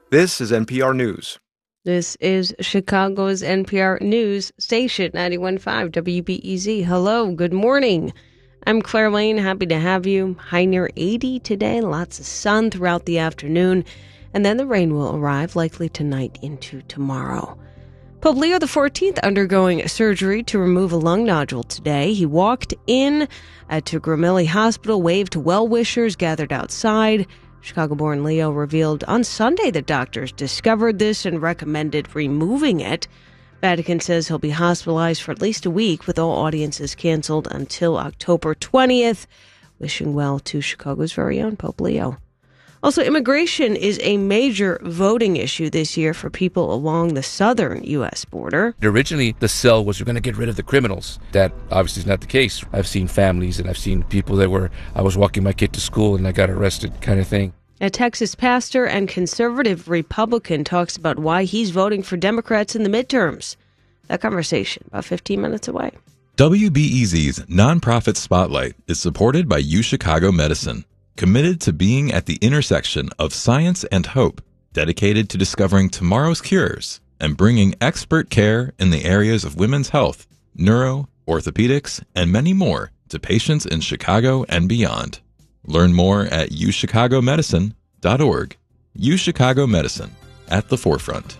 This is NPR News. This is Chicago's NPR News station, 91.5 WBEZ. Hello, good morning. I'm Claire Lane, happy to have you. High near 80 today, lots of sun throughout the afternoon, and then the rain will arrive likely tonight into tomorrow. Pope Leo XIV undergoing surgery to remove a lung nodule today. He walked in to Gemelli Hospital, waved to well-wishers gathered outside. Chicago-born Leo revealed on Sunday that doctors discovered this and recommended removing it. Vatican says he'll be hospitalized for at least a week, with all audiences canceled until October 20th. Wishing well to Chicago's very own Pope Leo. Also, immigration is a major voting issue this year for people along the southern U.S. border. Originally, the sell was you're going to get rid of the criminals. That obviously is not the case. I've seen families and I've seen people I was walking my kid to school and I got arrested kind of thing. A Texas pastor and conservative Republican talks about why he's voting for Democrats in the midterms. That conversation about 15 minutes away. WBEZ's Nonprofit Spotlight is supported by UChicago Medicine, committed to being at the intersection of science and hope, dedicated to discovering tomorrow's cures and bringing expert care in the areas of women's health, neuro, orthopedics, and many more to patients in Chicago and beyond. Learn more at uchicagomedicine.org. UChicago Medicine, at the forefront.